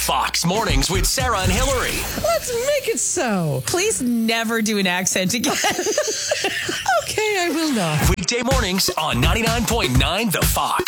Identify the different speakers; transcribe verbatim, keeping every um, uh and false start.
Speaker 1: Fox Mornings with Sarah and Hillary.
Speaker 2: Let's make it so.
Speaker 3: Please never do an accent again.
Speaker 2: Okay, I will not.
Speaker 1: Weekday mornings on ninety-nine point nine The Fox.